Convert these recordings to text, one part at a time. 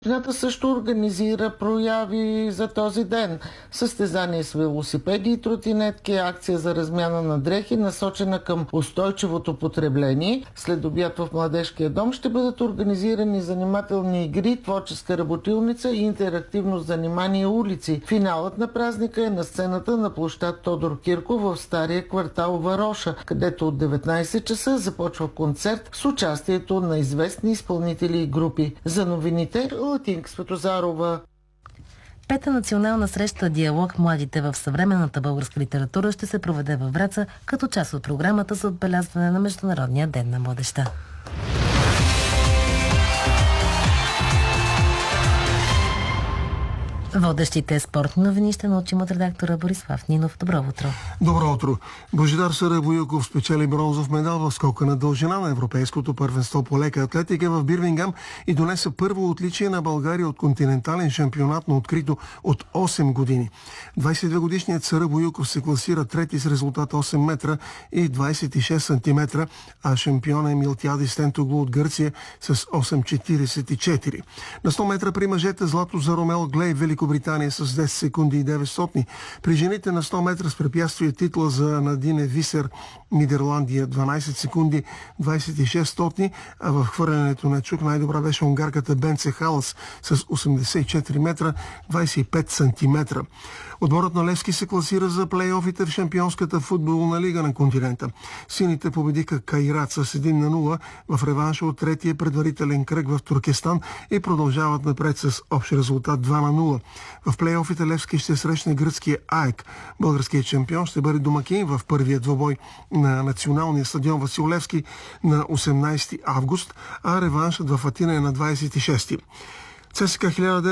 Общината също организира прояви за този ден. Състезания с велосипеди и тротинетки, акция за размяна на дрехи, насочена към устойчивото потребление. След обяд в Младежкия дом ще бъдат организирани занимателни игри, творческа работилница и интерактивно занимание улици. Финалът на празника е на сцената на площад Тодор Кирков в стария квартал Вароша, където от 19 часа започва концерт с участието на известни изпълнители и групи. За новините Латинка Светозарова. Пета национална среща «Диалог младите в съвременната българска литература» ще се проведе във Враца като част от програмата за отбелязване на Международния ден на младежта. Водещите спортни новини ще научим от редактора Борислав Нинов. Добро утро. Добро утро. Божидар Сарайвоюков спечели бронзов медал в скока на дължина на Европейското първенство по лека атлетика в Бирмингам и донесе първо отличие на България от континентален шампионат на открито от 8 години. 22-годишният Сарайвоюков се класира трети с резултат 8 метра и 26 сантиметра, а шампион е Милтиадис Тентоглу от Гърция с 8,44. На 100 метра при мъжете злато за Ромел Глей Великобритания с 10 секунди и 900. При жените на 100 метра с препятствие титла за Надине Висер Нидерландия 12 секунди 2600, а в хвърлянето на чук най-добра беше унгарката Бенце Халас с 84 метра 25 сантиметра. Отборът на Левски се класира за плейофите в Шампионската футболна лига на континента. Сините победиха Кайрат с 1-0 в реванша от третия предварителен кръг в Туркестан и продължават напред с общ резултат 2-0. В плейофите Левски ще срещне гръцкия АЕК. Българският шампион ще бъде домакин в първия двобой на националния стадион Васил Левски на 18 август, а реваншът в Атина е на 26. ЦСКА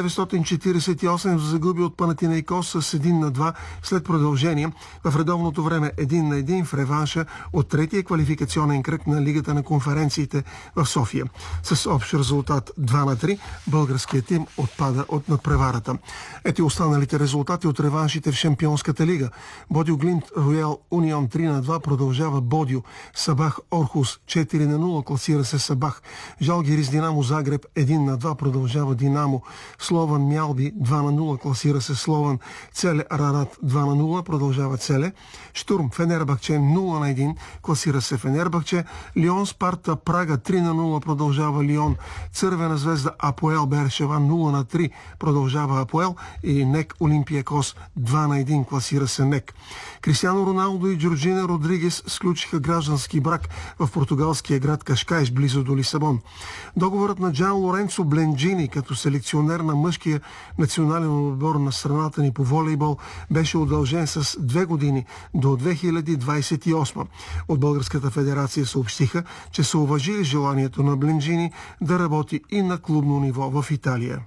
1948 загуби от Панатинайкос с 1-2 след продължение в редовното време 1-1 в реванша от третия квалификационен кръг на Лигата на конференциите в София. С общ резултат 2-3 българският тим отпада от надпреварата. Ето останалите резултати от реваншите в Шампионската лига. Бодио Глинт Роял Унион 3-2 продължава Бодио. Сабах Орхус 4-0 класира се Сабах. Жалгирис Динамо Загреб 1-2 продължава Динамо. Слован Мялби 2-0 класира се Слован. Целе Арарат 2-0 продължава Целе. Штурм Фенербахче 0-1 класира се Фенербахче. Лион Спарта Прага 3-0 продължава Лион. Цървена звезда Апоел Бершева 0-3 продължава Апоел и НЕК Олимпиакос 2-1 класира се НЕК. Кристиано Роналдо и Джорджина Родригес сключиха граждански брак в португалския град Кашкайш, близо до Лисабон. Договорът на Джан Лоренцо Бленджини като селекционер на мъжкия национален отбор на страната ни по волейбол беше удължен с 2 години до 2028. От Българската федерация съобщиха, че са уважили желанието на Бленджини да работи и на клубно ниво в Италия.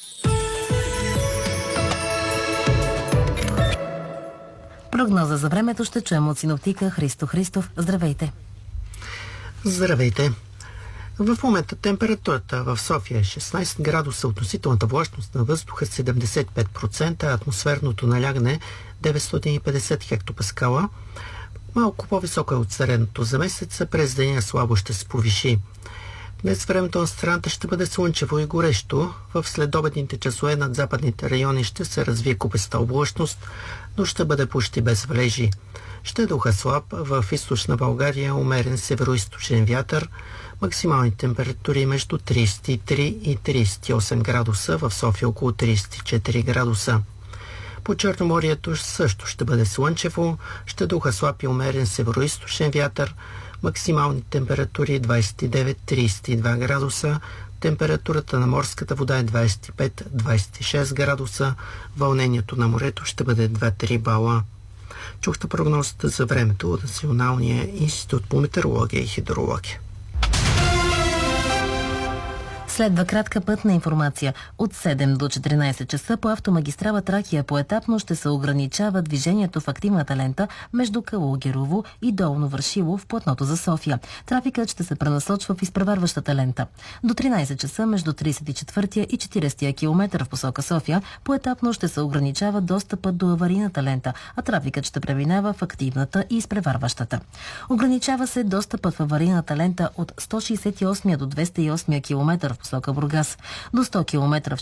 Прогноза за времето ще чуем от синоптика Христо Христов. Здравейте! Здравейте! В момента температурата в София е 16 градуса, относителната влажност на въздуха 75%, а атмосферното налягане 950 хектопаскала. Малко по-високо е от средното за месеца, през деня слабо ще се повиши. Днес времето на страната ще бъде слънчево и горещо. В следобедните часове над западните райони ще се развие купеста облачност, но ще бъде почти без валежи. Ще духа слаб, в източна България умерен североизточен вятър, максимални температури между 33 и 38 градуса, в София около 34 градуса. По Черноморието също ще бъде слънчево, ще духа слаб и умерен североизточен вятър, максимални температури 29-32 градуса, температурата на морската вода е 25-26 градуса, вълнението на морето ще бъде 2-3 бала. Чухте прогнозата за времето от Националния институт по метеорология и хидрология. Следва кратка пътна информация. От 7 до 14 часа по автомагистрала Тракия поетапно ще се ограничава движението в активната лента между Калугерово и Долно Вършило в платното за София. Трафикът ще се пренасочва в изпреварващата лента. До 13 часа между 34-я и 40-я километър в посока София поетапно ще се ограничава достъпът до аварийната лента, а трафикът ще преминава в активната и изпреварващата. Ограничава се достъпът в аварийната лента от 168 до 208 километър в посока Бургас, до 100 км в